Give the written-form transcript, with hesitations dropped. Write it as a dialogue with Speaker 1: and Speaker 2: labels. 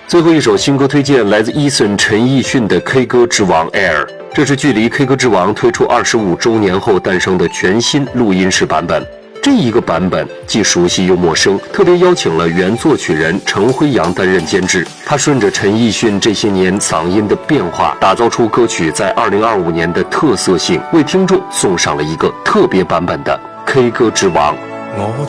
Speaker 1: 最后一首新歌推荐来自 Eason 陈奕迅的 K 歌之王 Air， 这是距离 K 歌之王推出25周年后诞生的全新录音室版本。这一个版本既熟悉又陌生，特别邀请了原作曲人陈辉阳担任监制。他顺着陈奕迅这些年嗓音的变化，打造出歌曲在2025年的特色性，为听众送上了一个特别版本的 K 歌之王。